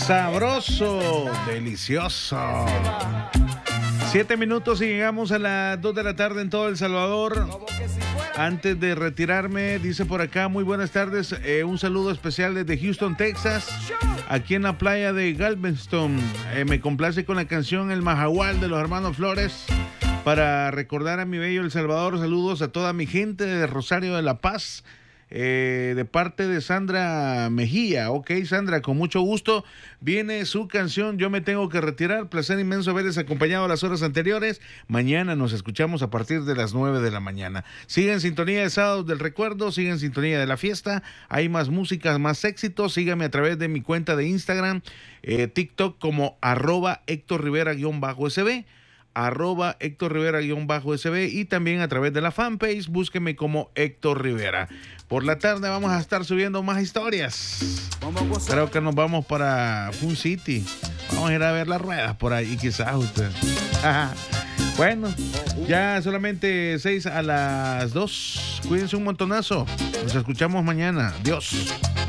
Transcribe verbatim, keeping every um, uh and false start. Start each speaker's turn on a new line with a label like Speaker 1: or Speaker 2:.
Speaker 1: Sabroso, delicioso. Siete minutos y llegamos a las dos de la tarde en todo El Salvador. Antes de retirarme, dice por acá, muy buenas tardes, eh, un saludo especial desde Houston, Texas, aquí en la playa de Galveston. Eh, me complace con la canción El Majagual de los hermanos Flores para recordar a mi bello El Salvador. Saludos a toda mi gente de Rosario de la Paz. Eh, de parte de Sandra Mejía. Ok, Sandra, con mucho gusto. Viene su canción Yo me tengo que retirar. Placer inmenso haberles acompañado las horas anteriores. Mañana nos escuchamos a partir de las nueve de la mañana. Sigan en sintonía de Sábados del Recuerdo, sigan en sintonía de la fiesta. Hay más música, más éxitos. Síganme a través de mi cuenta de Instagram, eh, TikTok como arroba Héctor Rivera-SB. arroba Héctor Rivera-S B y también a través de la fanpage, búsqueme como Héctor Rivera. Por la tarde vamos a estar subiendo más historias. Creo que nos vamos para Fun City. Vamos a ir a ver las ruedas por ahí, quizás usted. Bueno, ya solamente seis a las dos. Cuídense un montonazo. Nos escuchamos mañana. Adiós.